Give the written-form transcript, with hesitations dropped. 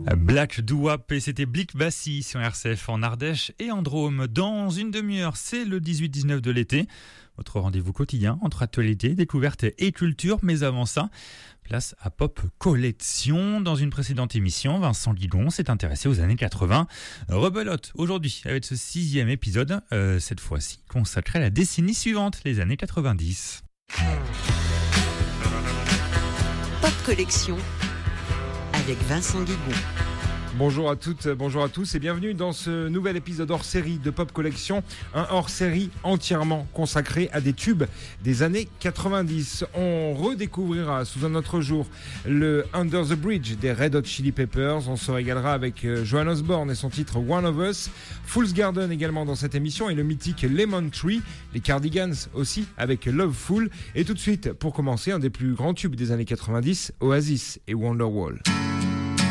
Black Doo-Wop et c'était Blick Bassi sur RCF en Ardèche et en Drôme. Dans une demi-heure, c'est le 18-19 de l'été. Votre rendez-vous quotidien entre actualité, découverte et culture. Mais avant ça, place à Pop Collection. Dans une précédente émission, Vincent Guigon s'est intéressé aux années 80. Rebelote aujourd'hui avec ce 6e épisode, cette fois-ci consacré à la décennie suivante, les années 90. Pop Collection avec Vincent Guigon. Bonjour à toutes, bonjour à tous et bienvenue dans ce nouvel épisode hors-série de Pop Collection, un hors-série entièrement consacré à des tubes des années 90. On redécouvrira sous un autre jour le Under the Bridge des Red Hot Chili Peppers. On se régalera avec Joan Osborne et son titre One of Us. Fool's Garden également dans cette émission et le mythique Lemon Tree, les Cardigans aussi avec Loveful. Et tout de suite, pour commencer, un des plus grands tubes des années 90, Oasis et Wonderwall.